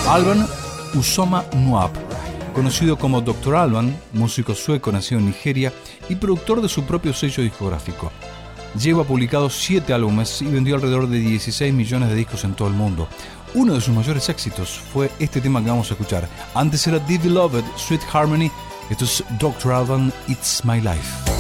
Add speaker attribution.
Speaker 1: Alban Usoma Nuap, conocido como Dr. Alban, músico sueco nacido en Nigeria y productor de su propio sello discográfico. Lleva publicados 7 álbumes y vendió alrededor de 16 millones de discos en todo el mundo. Uno de sus mayores éxitos fue este tema que vamos a escuchar. Antes era Dearly Loved, Sweet Harmony. Esto es Dr. Alban, It's My Life.